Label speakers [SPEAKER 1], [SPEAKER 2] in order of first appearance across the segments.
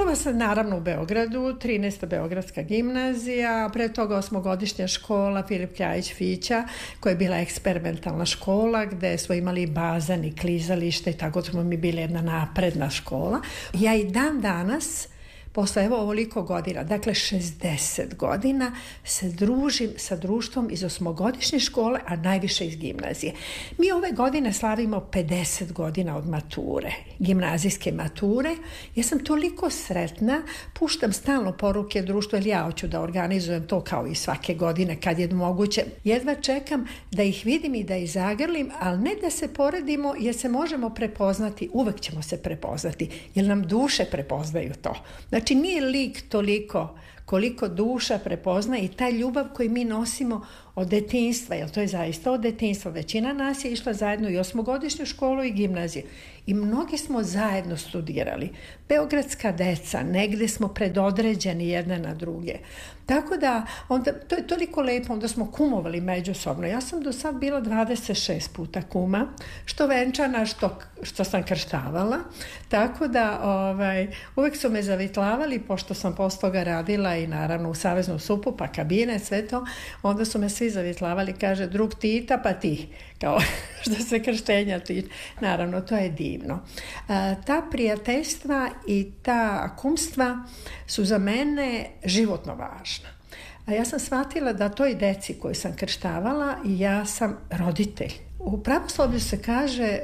[SPEAKER 1] Školovala sam naravno u Beogradu, 13. Beogradska gimnazija, pre toga 8-godišnja škola Filip Kljajić Fića, koja je bila eksperimentalna škola gde smo imali bazen i klizalište i tako smo mi bili jedna napredna škola. Ja i dan danas, posle evo ovoliko godina, dakle 60 godina, se družim sa društvom iz 8-godišnje škole, a najviše iz gimnazije. Mi ove godine slavimo 50 godina od mature, gimnazijske mature. Ja sam toliko sretna, puštam stalno poruke društvu, jer ja hoću da organizujem to kao i svake godine kad je moguće. Jedva čekam da ih vidim i da ih zagrlim, ali ne da se poredimo, jer se možemo prepoznati, uvek ćemo se prepoznati, jer nam duše prepoznaju to. Znači nije lik toliko koliko duša prepozna i ta ljubav koju mi nosimo od detinjstva, jer to je zaista od detinjstva. Većina nas je išla zajedno i 8-godišnju školu i gimnaziju. I mnogi smo zajedno studirali. Beogradska deca, negde smo predodređeni jedne na druge. Tako da, onda, to je toliko lepo, onda smo kumovali međusobno. Ja sam do sad bila 26 puta kuma, što venčana, što sam krštavala. Tako da, uvek su me zavitlavali, pošto sam posle toga radila i naravno u Saveznu supu, pa kabine, sve to, onda su me svi zavitlavali, kaže drug Tita, pa ti, kao što se krštenja tiče. Naravno, to je divno. Ta prijateljstva i ta kumstva su za mene životno važna. Ja sam shvatila da toj deci koju sam krštavala, ja sam roditelj. U pravoslavlju se kaže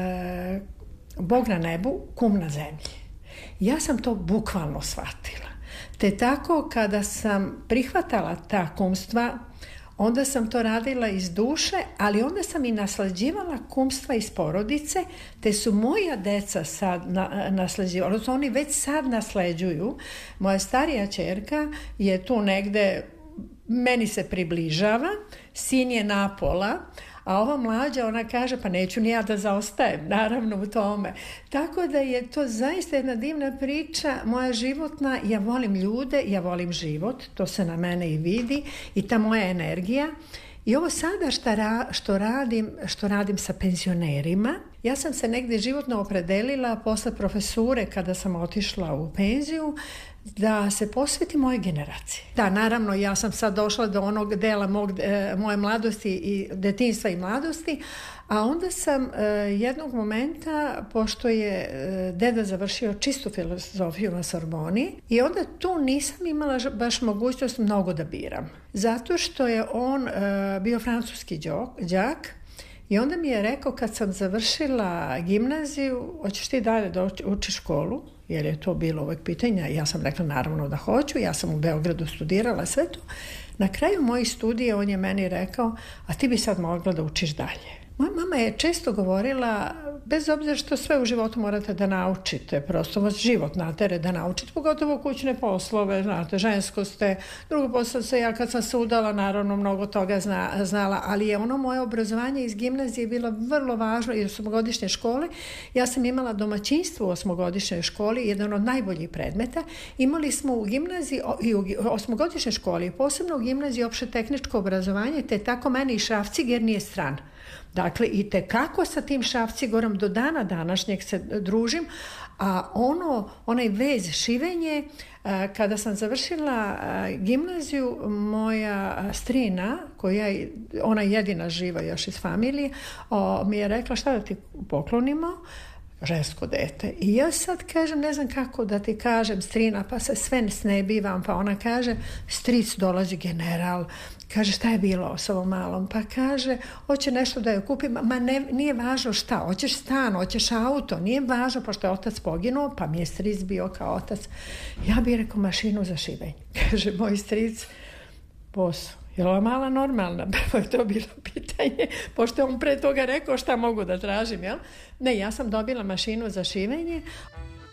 [SPEAKER 1] Bog na nebu, kum na zemlji. Ja sam to bukvalno shvatila. Te tako kada sam prihvatala ta kumstva, onda sam to radila iz duše, ali onda sam i nasleđivala kumstva iz porodice, te su moja deca sad nasleđivala, odnosno oni već sad nasleđuju. Moja starija ćerka je tu negde, meni se približava, sin je napola, a ova mlađa, ona kaže, pa neću ni ja da zaostajem, naravno u tome. Tako da je to zaista jedna divna priča, moja životna, ja volim ljude, ja volim život, to se na mene i vidi, i ta moja energija. I ovo sada što radim sa penzionerima, ja sam se negdje životno opredelila posle profesure kada sam otišla u penziju, da se posveti moje generacije. Da, naravno, ja sam sad došla do onog dela moje mladosti i detinjstva i mladosti, a onda sam jednog momenta, pošto je deda završio čistu filozofiju na Sorboni, i onda tu nisam imala baš mogućnost mnogo da biram. Zato što je on bio francuski đak, i onda mi je rekao, kad sam završila gimnaziju, hoćeš ti dalje da učiš školu? Jer je to bilo uvek pitanja. Ja sam rekla naravno da hoću, ja sam u Beogradu studirala sve to. Na kraju mojih studija on je meni rekao, a ti bi sad mogla da učiš dalje. Moja mama je često govorila, bez obzira što sve u životu morate da naučite, prosto vas život natere da naučite, pogotovo kućne poslove, znate, žensko ste, drugo posao se, ja kad sam se udala, naravno mnogo toga znala, ali je ono moje obrazovanje iz gimnazije bilo vrlo važno i 8-godišnje škole. Ja sam imala domaćinstvo u 8-godišnjoj školi, jedan od najboljih predmeta. Imali smo u gimnaziji i u 8-godišnjoj školi, posebno u gimnaziji opšte tehničko obrazovanje, te tako meni i Šrafciger nije stran. Dakle, i tekako sa tim Šrafcigorom do dana današnjeg se družim, a onaj vez šivenje, kada sam završila gimnaziju, moja strina, ona jedina živa još iz familije, mi je rekla šta da ti poklonimo, žensko dete. I ja sad kažem, ne znam kako da ti kažem, strina, pa se sve snebivam, pa ona kaže, stric dolazi general, kaže, šta je bilo s ovom malom? Pa kaže, hoće nešto da joj kupim, nije važno šta, hoćeš stan, hoćeš auto, nije važno, pošto je otac poginuo, pa mi je stric bio kao otac. Ja bih rekao mašinu za šivenje. Kaže, moj stric, posao. Je li ova mala normalna? Prvo je to bilo pitanje, pošto je on pre toga rekao šta mogu da tražim, jel? Ne, ja sam dobila mašinu za šivenje,